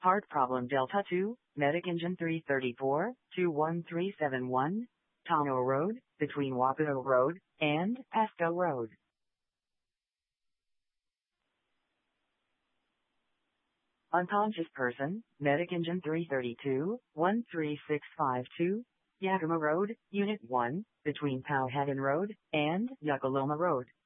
Heart problem Delta 2, Medic Engine 334, 21371, Tono Road, between Wapato Road and Pasco Road. Unconscious person, Medic Engine 332, 13652, Yakima Road, Unit 1, between Powhatan Road and Yuckaloma Road.